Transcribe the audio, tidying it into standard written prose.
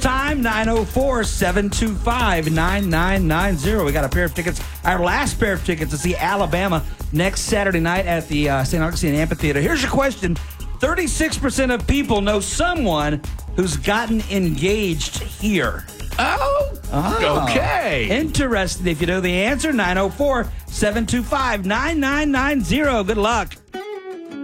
time, 904-725-9990. We got a pair of tickets, our last pair of tickets to see Alabama next Saturday night at the St. Augustine Amphitheater. Here's your question. 36% of people know someone who's gotten engaged here. Oh, okay. Interesting. If you know the answer, 904-725-9990. Good luck.